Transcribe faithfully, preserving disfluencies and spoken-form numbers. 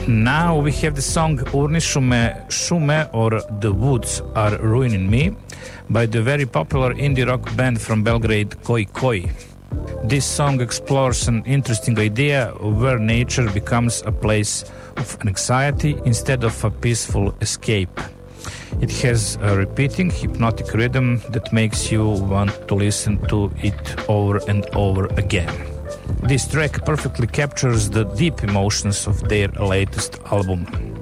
Now we have the song Urni šume, šume or The Woods Are Ruining Me by the very popular indie rock band from Belgrade, Koi Koi. This song explores an interesting idea where nature becomes a place of anxiety instead of a peaceful escape. It has a repeating hypnotic rhythm that makes you want to listen to it over and over again. This track perfectly captures the deep emotions of their latest album.